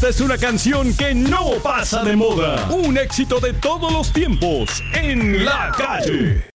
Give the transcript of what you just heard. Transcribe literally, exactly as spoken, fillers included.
Esta es una canción que no pasa de moda. Un éxito de todos los tiempos en la calle.